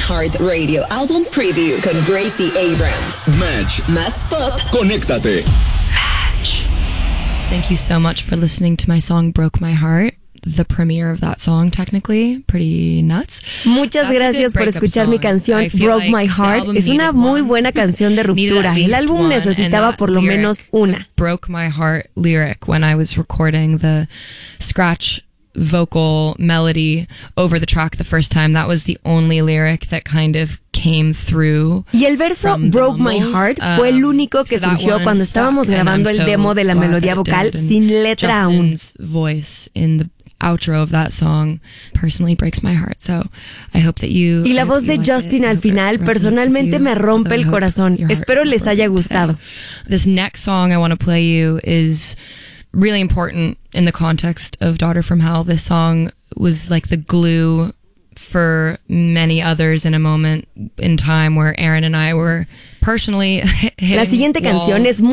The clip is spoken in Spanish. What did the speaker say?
iHeartRadio Album Preview con Gracie Abrams. Match. Más pop. Conéctate. Match. Thank you so much for listening to my song Broke My Heart. The premiere of that song, technically, pretty nuts. Muchas gracias por escuchar mi canción Broke My Heart. Es una muy buena canción de ruptura. El álbum necesitaba por lo menos una. Broke My Heart lyric when I was recording the scratch vocal melody over the track the first time. That was the only lyric that kind of came through. Y el verso Broke My Heart fue el único que surgió cuando estábamos grabando el demo de la melodía vocal sin letra aún. Justin's voice in the outro of that song personally breaks my heart, so I hope that you. Y la voz de Justin al final personalmente me rompe el corazón. Espero les haya gustado. This next song I want to play you is really important in the context of Daughter from Hell. This song was like the glue for many others in a moment in time where Aaron and I were personally hitting La siguiente canción es